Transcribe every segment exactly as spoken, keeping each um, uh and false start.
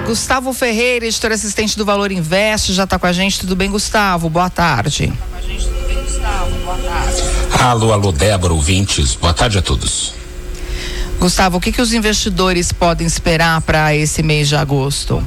Gustavo Ferreira, editor assistente do Valor Invest, já está com a gente. Tudo bem, Gustavo? Boa tarde. Alô, alô, Débora, ouvintes. Boa tarde a todos. Gustavo, o que que os investidores podem esperar para esse mês de agosto?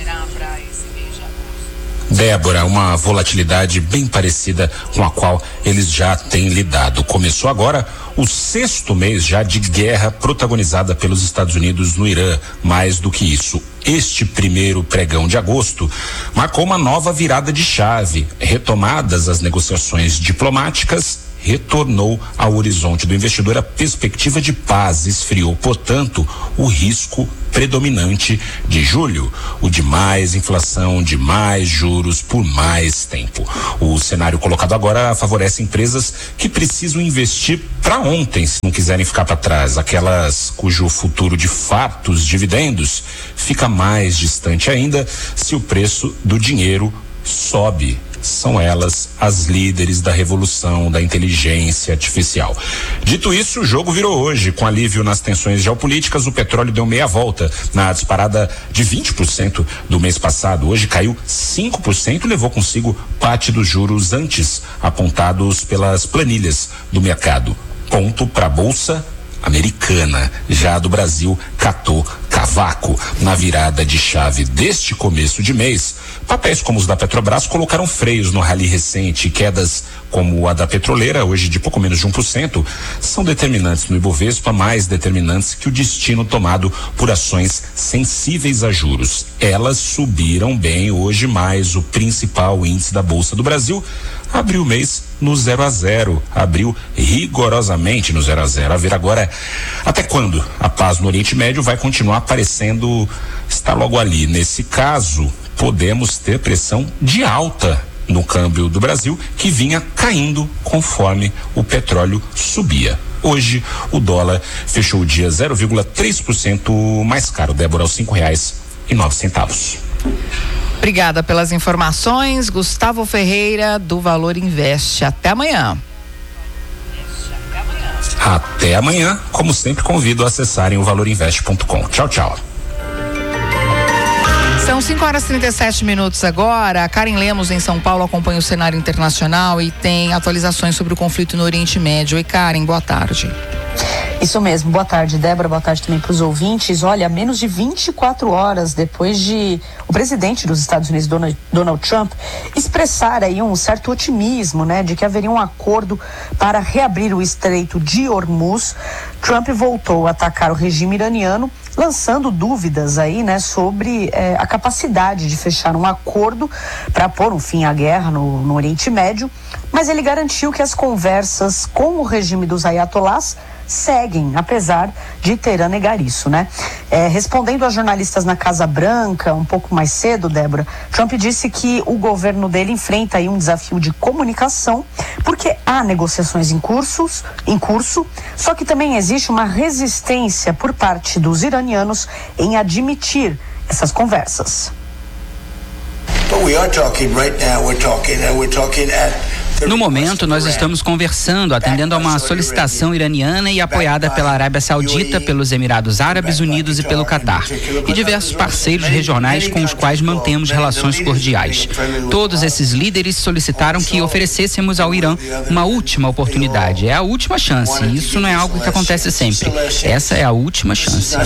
Débora, uma volatilidade bem parecida com a qual eles já têm lidado. Começou agora o sexto mês já de guerra protagonizada pelos Estados Unidos no Irã. Mais do que isso, este primeiro pregão de agosto marcou uma nova virada de chave. Retomadas as negociações diplomáticas, retornou ao horizonte do investidor a perspectiva de paz, esfriou, portanto, o risco predominante de julho, o de mais inflação, de mais juros por mais tempo. O cenário colocado agora favorece empresas que precisam investir para ontem, se não quiserem ficar para trás. Aquelas cujo futuro de fatos dividendos fica mais distante ainda se o preço do dinheiro sobe. São elas as líderes da revolução da inteligência artificial. Dito isso, o jogo virou hoje. Com alívio nas tensões geopolíticas, o petróleo deu meia volta na disparada de vinte por cento do mês passado. Hoje caiu cinco por cento e levou consigo parte dos juros antes apontados pelas planilhas do mercado. Ponto para a Bolsa Americana. Já a do Brasil catou cavaco. Na virada de chave deste começo de mês, papéis como os da Petrobras colocaram freios no rally recente. Quedas como a da petroleira, hoje de pouco menos de um por cento, são determinantes no Ibovespa, mais determinantes que o destino tomado por ações sensíveis a juros. Elas subiram bem hoje, mais o principal índice da Bolsa do Brasil abriu o mês no zero a zero, abriu rigorosamente no zero a zero. A ver agora até quando a paz no Oriente Médio vai continuar parecendo estar logo ali. Nesse caso, podemos ter pressão de alta no câmbio do Brasil, que vinha caindo conforme o petróleo subia. Hoje, o dólar fechou o dia zero vírgula três por cento mais caro, Débora, aos cinco reais e nove centavos. Obrigada pelas informações, Gustavo Ferreira, do Valor Invest. Até amanhã. Até amanhã. Como sempre, convido a acessarem o valor invest ponto com. Tchau, tchau. São cinco horas e trinta e sete minutos agora. A Karen Lemos, em São Paulo, acompanha o cenário internacional e tem atualizações sobre o conflito no Oriente Médio. Oi, Karen, boa tarde. Isso mesmo, boa tarde, Débora, boa tarde também para os ouvintes. Olha, menos de vinte e quatro horas depois de o presidente dos Estados Unidos, Donald, Donald Trump, expressar aí um certo otimismo, né, de que haveria um acordo para reabrir o Estreito de Hormuz, Trump voltou a atacar o regime iraniano, lançando dúvidas aí, né, sobre eh, a capacidade de fechar um acordo para pôr um fim à guerra no, no Oriente Médio, mas ele garantiu que as conversas com o regime dos ayatolás seguem, apesar de Teherã negar isso, né? É, respondendo a jornalistas na Casa Branca, um pouco mais cedo, Débora, Trump disse que o governo dele enfrenta aí um desafio de comunicação, porque há negociações em, cursos, em curso, só que também existe uma resistência por parte dos iranianos em admitir essas conversas. But we are talking right now, we're talking, and we're talking at No momento, nós estamos conversando, atendendo a uma solicitação iraniana e apoiada pela Arábia Saudita, pelos Emirados Árabes Unidos e pelo Catar, e diversos parceiros regionais com os quais mantemos relações cordiais. Todos esses líderes solicitaram que oferecêssemos ao Irã uma última oportunidade. É a última chance, e isso não é algo que acontece sempre. Essa é a última chance.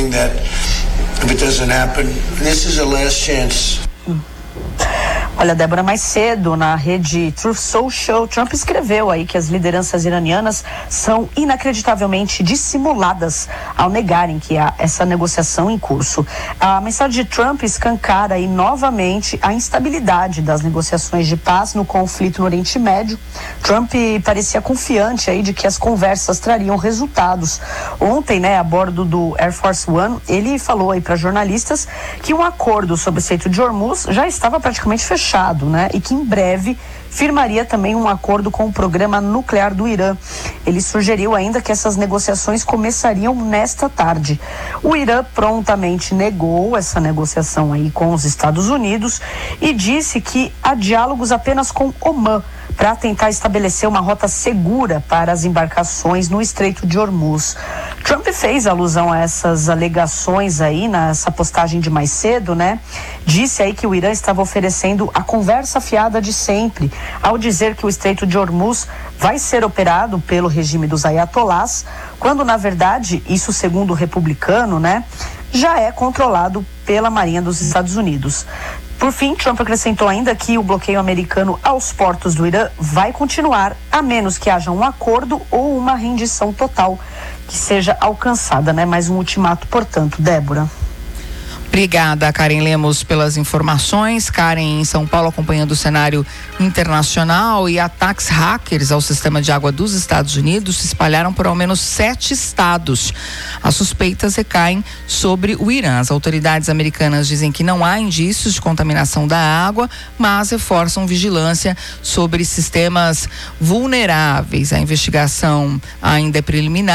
Olha, Débora, mais cedo na rede Truth Social, Trump escreveu aí que as lideranças iranianas são inacreditavelmente dissimuladas ao negarem que há essa negociação em curso. A mensagem de Trump escancara aí novamente a instabilidade das negociações de paz no conflito no Oriente Médio. Trump parecia confiante aí de que as conversas trariam resultados. Ontem, né, a bordo do Air Force One, ele falou aí para jornalistas que um acordo sobre o Estreito de Hormuz já estava praticamente fechado. Né? E que em breve firmaria também um acordo com o programa nuclear do Irã. Ele sugeriu ainda que essas negociações começariam nesta tarde. O Irã prontamente negou essa negociação aí com os Estados Unidos e disse que há diálogos apenas com Omã para tentar estabelecer uma rota segura para as embarcações no Estreito de Hormuz. Trump fez alusão a essas alegações aí nessa postagem de mais cedo, né? Disse aí que o Irã estava oferecendo a conversa fiada de sempre, ao dizer que o Estreito de Hormuz vai ser operado pelo regime dos ayatolás, quando na verdade, isso segundo o republicano, né, já é controlado pela Marinha dos Estados Unidos. Por fim, Trump acrescentou ainda que o bloqueio americano aos portos do Irã vai continuar, a menos que haja um acordo ou uma rendição total que seja alcançada, né? Mais um ultimato, portanto, Débora. Obrigada, Karen Lemos, pelas informações. Karen, em São Paulo, acompanhando o cenário internacional, e ataques hackers ao sistema de água dos Estados Unidos se espalharam por ao menos sete estados. As suspeitas recaem sobre o Irã. As autoridades americanas dizem que não há indícios de contaminação da água, mas reforçam vigilância sobre sistemas vulneráveis. A investigação ainda é preliminar.